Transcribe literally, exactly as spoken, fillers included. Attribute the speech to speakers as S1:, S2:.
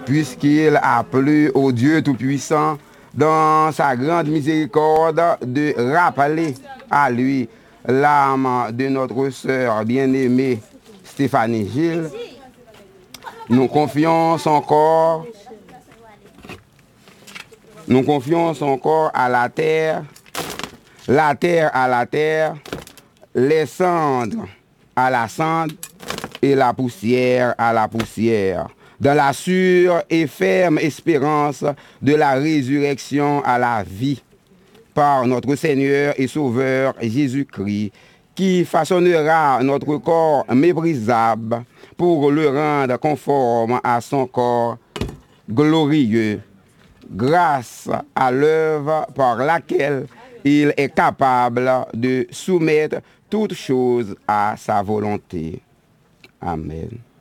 S1: puisqu'il a plu au Dieu Tout-Puissant, dans sa grande miséricorde, de rappeler à lui l'âme de notre sœur bien-aimée Stéphanie Gilles. Nous confions son corps, nous confions son corps à la terre, la terre à la terre, les cendres à la cendre et la poussière à la poussière, dans la sûre et ferme espérance de la résurrection à la vie, par notre Seigneur et Sauveur Jésus-Christ, qui façonnera notre corps méprisable pour le rendre conforme à son corps glorieux, grâce à l'œuvre par laquelle il est capable de soumettre toutes choses à sa volonté. Amen.